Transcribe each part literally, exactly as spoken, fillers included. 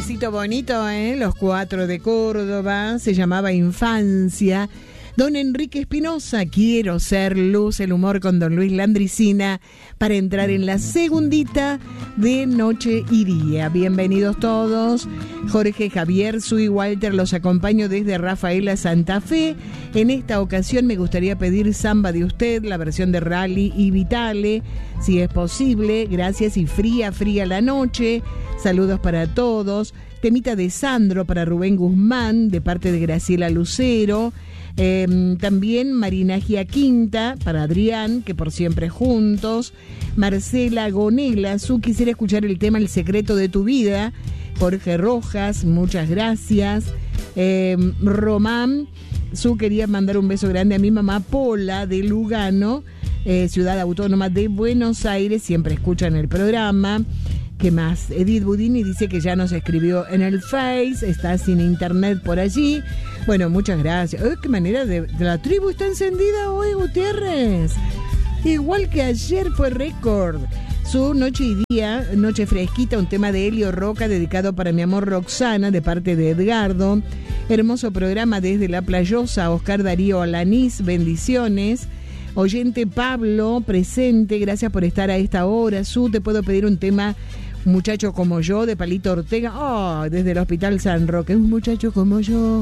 nombrecito bonito, ¿eh? Los Cuatro de Córdoba, se llamaba Infancia. Don Enrique Espinosa, Quiero ser luz, el humor con don Luis Landricina, para entrar en la segundita de Noche y Día. Bienvenidos todos. Jorge, Javier, Sui, Walter, los acompaño desde Rafaela, Santa Fe. En esta ocasión me gustaría pedir Samba de Usted, la versión de Rally y Vitale, si es posible. Gracias, y fría, fría la noche. Saludos para todos. Temita de Sandro para Rubén Guzmán, de parte de Graciela Lucero. Eh, también Marina Giaquinta para Adrián, que por siempre juntos. Marcela Gonela, Su quisiera escuchar el tema El secreto de tu vida. Jorge Rojas, muchas gracias. Eh, Román, Su quería mandar un beso grande a mi mamá Pola de Lugano, eh, ciudad autónoma de Buenos Aires, siempre escuchan el programa. ¿Qué más? Edith Budini dice que ya nos escribió en el Face, está sin internet por allí. Bueno, muchas gracias. Oh, qué manera de, de la tribu está encendida hoy, Gutiérrez. Igual que ayer fue récord. Su Noche y Día, Noche Fresquita, un tema de Helio Roca dedicado para mi amor Roxana de parte de Edgardo. Hermoso programa desde La Playosa, Oscar Darío Alanís, bendiciones. Oyente Pablo, presente, gracias por estar a esta hora. Su, te puedo pedir un tema, Muchacho como yo, de Palito Ortega. Oh, desde el Hospital San Roque, un muchacho como yo.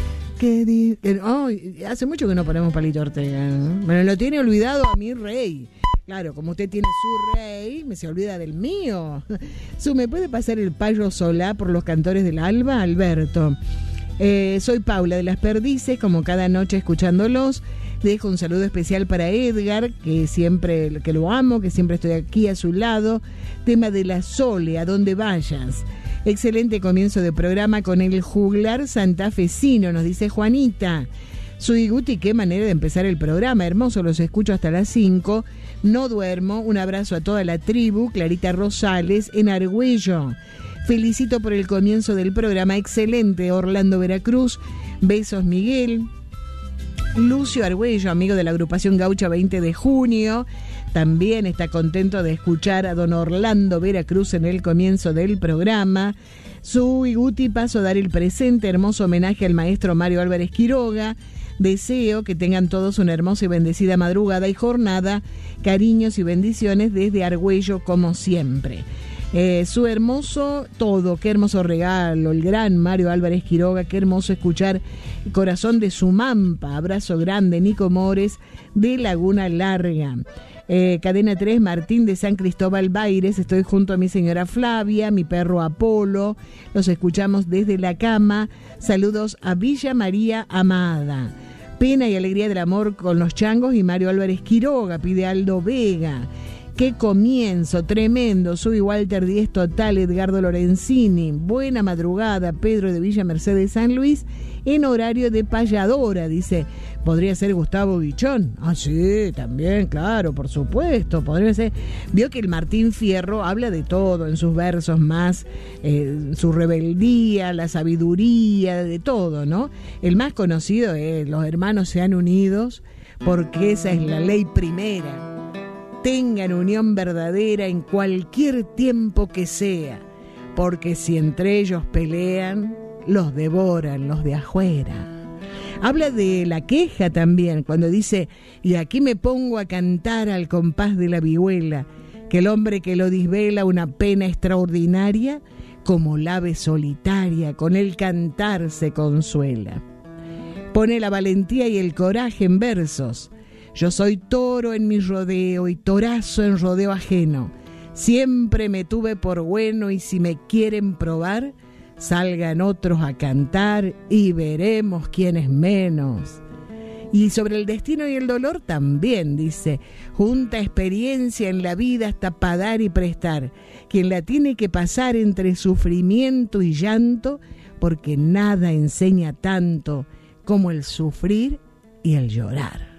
Que di... oh, hace mucho que no ponemos Palito Ortega, ¿no? Me lo tiene olvidado a mi rey. Claro, como usted tiene su rey, me se olvida del mío. Su, ¿me puede pasar el Payo Solá por los cantores del alba, Alberto? Eh, soy Paula de las Perdices, como cada noche escuchándolos. Dejo un saludo especial para Edgar, que siempre que lo amo, que siempre estoy aquí a su lado. Tema de la Sole, a donde vayas. Excelente comienzo de programa con el juglar santafesino, nos dice Juanita. Soy Guti, qué manera de empezar el programa. Hermoso, los escucho hasta las cinco. No duermo. Un abrazo a toda la tribu. Clarita Rosales, en Argüello. Felicito por el comienzo del programa. Excelente, Orlando Veracruz. Besos, Miguel. Lucio Argüello, amigo de la agrupación Gaucha veinte de junio, también está contento de escuchar a don Orlando Veracruz en el comienzo del programa. Su y Guti, paso a dar el presente, hermoso homenaje al maestro Mario Álvarez Quiroga. Deseo que tengan todos una hermosa y bendecida madrugada y jornada. Cariños y bendiciones desde Argüello, como siempre. Eh, su hermoso todo, qué hermoso regalo, el gran Mario Álvarez Quiroga, qué hermoso escuchar Corazón de Sumampa, abrazo grande, Nico Mores de Laguna Larga. Eh, Cadena tres, Martín de San Cristóbal Baires, estoy junto a mi señora Flavia, mi perro Apolo, los escuchamos desde la cama. Saludos a Villa María Amada. Pena y alegría del amor con los changos y Mario Álvarez Quiroga, pide Aldo Vega. Qué comienzo, tremendo. Soy Walter Díez total, Edgardo Lorenzini. Buena madrugada, Pedro de Villa Mercedes San Luis, en horario de payadora, dice. ¿Podría ser Gustavo Bichón? Ah, sí, también, claro, por supuesto. Podría ser. Vio que el Martín Fierro habla de todo en sus versos más, eh, su rebeldía, la sabiduría, de todo, ¿no? El más conocido es Los hermanos sean unidos, porque esa es la ley primera. Tengan unión verdadera en cualquier tiempo que sea, porque si entre ellos pelean, los devoran los de afuera. Habla de la queja también, cuando dice, y aquí me pongo a cantar al compás de la vihuela, que el hombre que lo disvela una pena extraordinaria, como la ave solitaria, con el cantar se consuela. Pone la valentía y el coraje en versos. Yo soy toro en mi rodeo y torazo en rodeo ajeno. Siempre me tuve por bueno y si me quieren probar, salgan otros a cantar y veremos quién es menos. Y sobre el destino y el dolor también dice, junta experiencia en la vida hasta para dar y prestar, quien la tiene que pasar entre sufrimiento y llanto, porque nada enseña tanto como el sufrir y el llorar.